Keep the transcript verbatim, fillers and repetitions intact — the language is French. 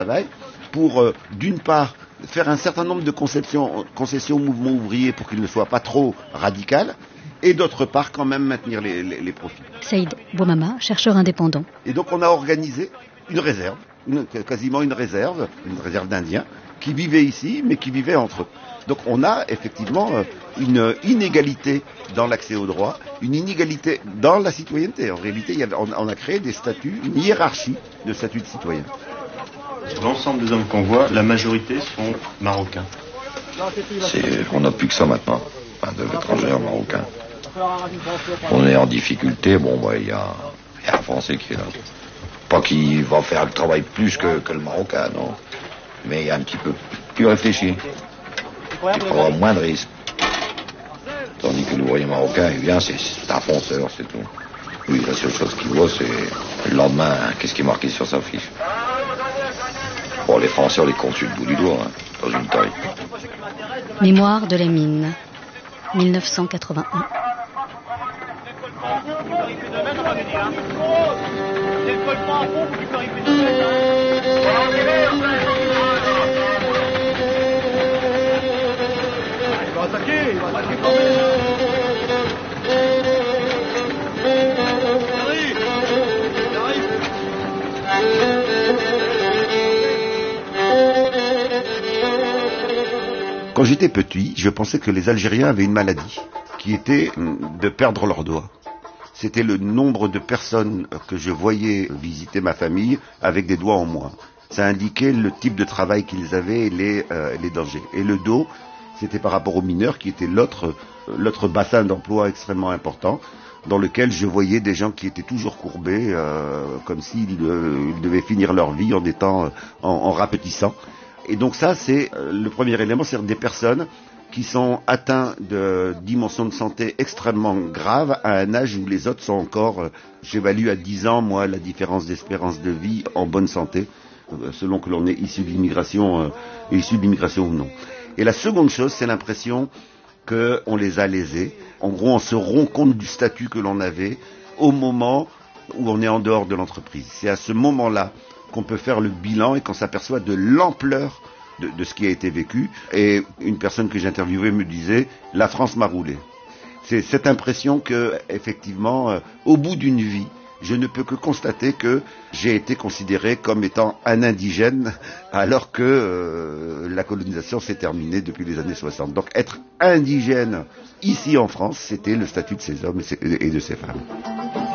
travail pour, euh, d'une part, faire un certain nombre de conceptions, concessions au mouvement ouvrier pour qu'il ne soit pas trop radical, et d'autre part, quand même, maintenir les, les, les profits. Saïd Bouamama, chercheur indépendant. Et donc, on a organisé une réserve, une, quasiment une réserve, une réserve d'Indiens, qui vivaient ici, mais qui vivaient entre eux. Donc, on a effectivement une inégalité dans l'accès aux droits, une inégalité dans la citoyenneté. En réalité, il y avait, on, on a créé des statuts, une hiérarchie de statuts de citoyens. Sur l'ensemble des hommes qu'on voit, la majorité sont marocains. C'est, on n'a plus que ça maintenant, enfin, de l'étranger marocain. On est en difficulté, bon, bah, il y a, y a un Français qui est là. Pas qu'il va faire le travail plus que, que le Marocain, non. Mais il est un petit peu plus réfléchi. Il prend moins de risques. Tandis que l'ouvrier marocain, il vient, c'est, c'est un fonceur, c'est tout. Oui, la seule chose qu'il voit, c'est le lendemain, hein, qu'est-ce qui est marqué sur sa fiche. Bon, les Français, on les compte sur le bout du doigt, hein, dans une taille. Mémoire de la mine, mille neuf cent quatre-vingt-un. Quand j'étais petit, je pensais que les Algériens avaient une maladie, qui était de perdre leurs doigts. C'était le nombre de personnes que je voyais visiter ma famille avec des doigts en moins. Ça indiquait le type de travail qu'ils avaient et les, euh, les dangers. Et le dos, c'était par rapport aux mineurs, qui était l'autre, l'autre bassin d'emploi extrêmement important, dans lequel je voyais des gens qui étaient toujours courbés, euh, comme s'ils euh, ils devaient finir leur vie en étant, euh, en, en rapetissant. Et donc ça, c'est euh, le premier élément, c'est des personnes qui sont atteints de dimensions de santé extrêmement graves à un âge où les autres sont encore, euh, j'évalue à dix ans, moi, la différence d'espérance de vie en bonne santé, euh, selon que l'on est issu de l'immigration, euh, issu de l'immigration ou non. Et la seconde chose, c'est l'impression qu'on les a lésés. En gros, on se rend compte du statut que l'on avait au moment où on est en dehors de l'entreprise. C'est à ce moment-là qu'on peut faire le bilan et qu'on s'aperçoit de l'ampleur de, de ce qui a été vécu. Et une personne que j'interviewais me disait « La France m'a roulé ». C'est cette impression que, effectivement, euh, au bout d'une vie, je ne peux que constater que j'ai été considéré comme étant un indigène alors que euh, la colonisation s'est terminée depuis les années soixante. Donc être indigène ici en France, c'était le statut de ces hommes et de ces femmes.